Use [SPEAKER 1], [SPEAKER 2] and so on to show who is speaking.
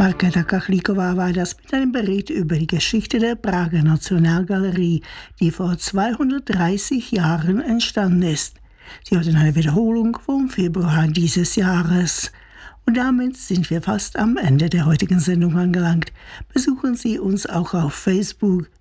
[SPEAKER 1] Markéta Kachlíková war das mit einem Bericht über die Geschichte der Prager Nationalgalerie, die vor 230 Jahren entstanden ist. Sie hört eine Wiederholung vom Februar dieses Jahres. Und damit sind wir fast am Ende der heutigen Sendung angelangt. Besuchen Sie uns auch auf Facebook,